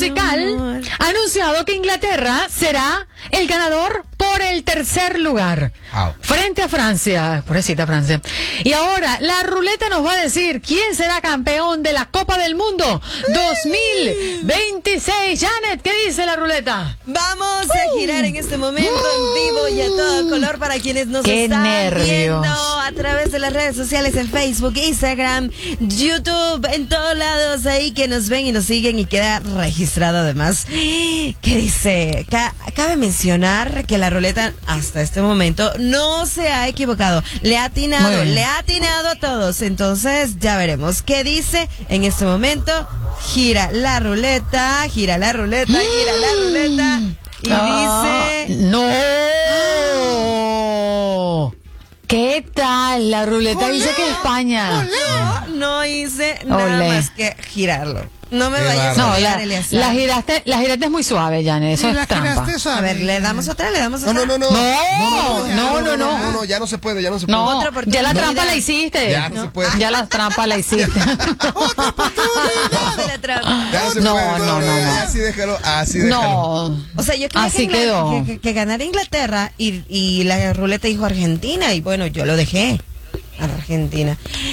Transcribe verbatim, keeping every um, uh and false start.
musical ha anunciado que Inglaterra será el ganador por el tercer lugar. Wow. Frente a Francia. Pobrecita Francia. Y ahora, la ruleta nos va a decir quién será campeón de la Copa del Mundo dos mil veintiséis. Janet, ¿qué dice la ruleta? Vamos a girar en este momento en vivo y a todo color para quienes nos ¡Qué están nervios! viendo a través de las redes sociales, en Facebook, Instagram, YouTube, en todos lados ahí que nos ven y nos siguen y queda registrado además. ¿Qué dice? Ca- cabe mencionar que la ruleta hasta este momento no se ha equivocado. Le ha atinado, le ha atinado a todos. Entonces ya veremos qué dice en este momento. Gira la ruleta, gira la ruleta, gira la ruleta. Y Ah, dice... ¡No! ¿Qué tal? La ruleta dice que España. No, no hice nada Olé. más que girarlo. No me Qué vayas bárbaro. a No, olvidar, la, Eleazar. la giraste, la giraste es muy suave, Janet. Eso Y es la trampa. giraste suave. A ver, le damos otra, le damos No, otra. no, no, no. No, no, no, no, no. no, no, ya no se puede, ya no se puede. No, Otra ya oportunidad. la trampa la hiciste. Ya no se puede. Ya la trampa la hiciste. La trampa. Ya no se No, puede. no, no, no. Así déjalo, así déjalo. No. O sea, yo quería Así que, quedó. que, que, que ganara Inglaterra y, y la ruleta dijo Argentina y bueno, yo lo dejé. Argentina.